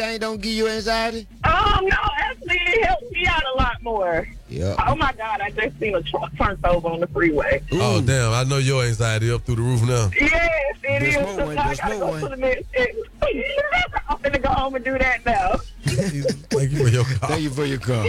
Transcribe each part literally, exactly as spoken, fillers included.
thing don't give you anxiety? Um, no, actually, it helps me out a lot more. Yeah. Oh, my God, I just seen a truck turned over on the freeway. Ooh. Oh, damn, I know your anxiety up through the roof now. Yes, it The is. smoke So one, now the I gotta smoke go one. to the next exit. I'm gonna go home and do that now. Thank you for your call. Thank you for your call.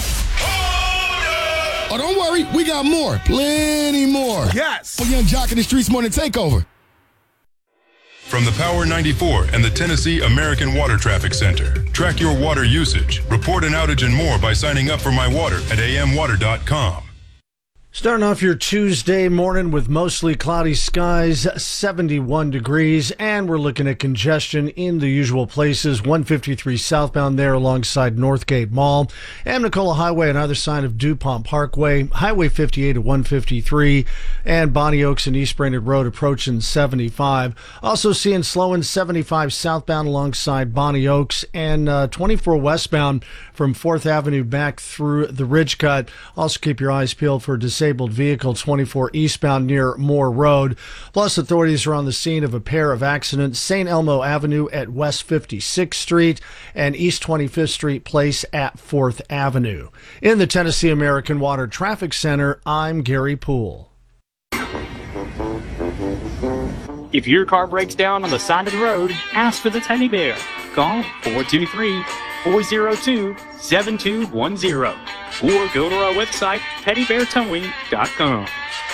Oh, don't worry. We got more. Plenty more. Yes. For Young Jock in the Streets Morning Takeover. From the Power ninety-four and the Tennessee American Water Traffic Center. Track your water usage, report an outage and more by signing up for My Water at a m water dot com. Starting off your Tuesday morning with mostly cloudy skies, seventy-one degrees, and we're looking at congestion in the usual places. one fifty-three southbound there alongside Northgate Mall, Amnicola Highway on either side of DuPont Parkway, Highway fifty-eight at one fifty-three, and Bonnie Oaks and East Brainerd Road approaching seventy-five. Also seeing slowing seventy-five southbound alongside Bonnie Oaks, and uh, twenty-four westbound from fourth Avenue back through the Ridge Cut. Also keep your eyes peeled for disabled vehicle twenty-four eastbound near Moore Road. Plus, authorities are on the scene of a pair of accidents. Saint Elmo Avenue at West fifty-sixth Street and East twenty-fifth Street Place at fourth Avenue. In the Tennessee American Water Traffic Center, I'm Gary Poole. If your car breaks down on the side of the road, ask for the Teddy Bear. Call four two three, four zero two, seven two one zero or go to our website, teddy bear towing dot com.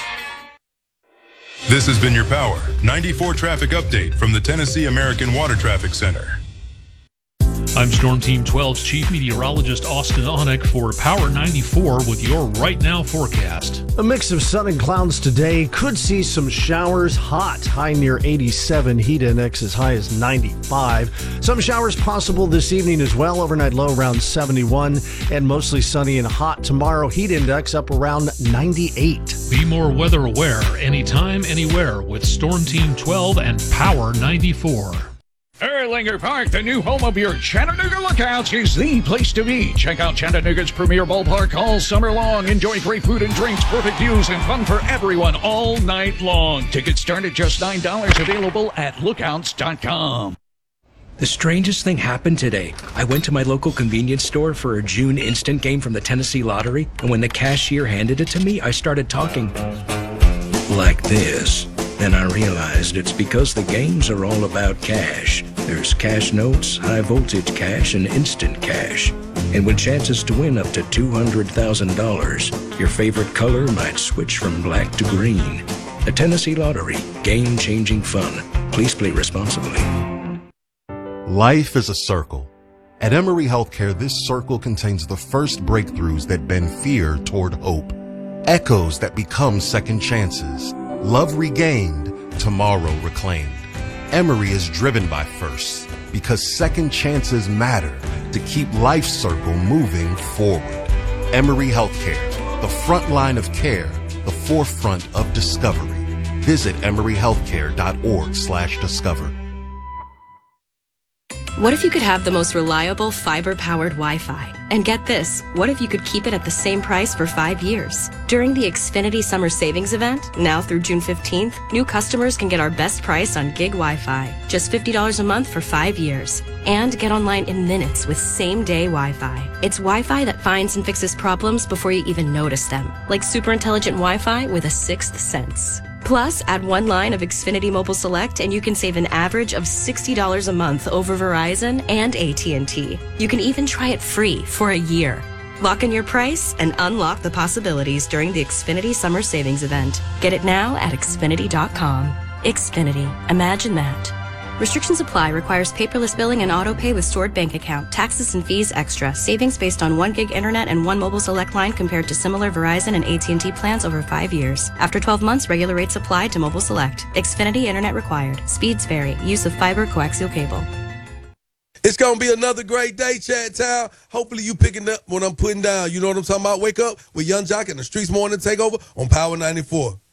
This has been your Power ninety-four traffic update from the Tennessee American Water Traffic Center. I'm Storm Team twelve's Chief Meteorologist Austin Onek for Power ninety-four with your Right Now forecast. A mix of sun and clouds today. Could see some showers. Hot. High near eighty-seven. Heat index as high as ninety-five. Some showers possible this evening as well. Overnight low around seventy-one. And mostly sunny and hot tomorrow. Heat index up around ninety-eight. Be more weather aware anytime, anywhere with Storm Team twelve and Power ninety-four. Erlanger Park, the new home of your Chattanooga Lookouts, is the place to be. Check out Chattanooga's premier ballpark all summer long. Enjoy great food and drinks, perfect views, and fun for everyone all night long. Tickets start at just nine dollars, available at lookouts dot com. The strangest thing happened today. I went to my local convenience store for a June instant game from the Tennessee Lottery, and when the cashier handed it to me, I started talking like this. Then I realized it's because the games are all about cash. There's cash notes, high voltage cash, and instant cash. And with chances to win up to two hundred thousand dollars, your favorite color might switch from black to green. The Tennessee Lottery, game-changing fun. Please play responsibly. Life is a circle. At Emory Healthcare, this circle contains the first breakthroughs that bend fear toward hope. Echoes that become second chances. Love regained, tomorrow reclaimed. Emory is driven by firsts because second chances matter to keep life's circle moving forward. Emory Healthcare, the front line of care, the forefront of discovery. Visit emory healthcare dot org slash discover. What if you could have the most reliable fiber-powered Wi-Fi? And get this, what if you could keep it at the same price for five years? During the Xfinity Summer Savings Event, now through June fifteenth, new customers can get our best price on gig Wi-Fi, just fifty dollars a month for five years. And get online in minutes with same-day Wi-Fi. It's Wi-Fi that finds and fixes problems before you even notice them, like super intelligent Wi-Fi with a sixth sense. Plus, add one line of Xfinity Mobile Select and you can save an average of sixty dollars a month over Verizon and A T and T. You can even try it free for a year. Lock in your price and unlock the possibilities during the Xfinity Summer Savings Event. Get it now at xfinity dot com. Xfinity. Imagine that. Restrictions apply. Requires paperless billing and auto pay with stored bank account. Taxes and fees extra. Savings based on one gig internet and one mobile select line compared to similar Verizon and A T and T plans over five years. After twelve months, regular rates apply to mobile select. Xfinity internet required. Speeds vary. Use of fiber coaxial cable. It's going to be another great day, Chat Town. Hopefully you picking up what I'm putting down. You know what I'm talking about? Wake up with Young Jock and the Streets Morning Takeover on Power ninety-four.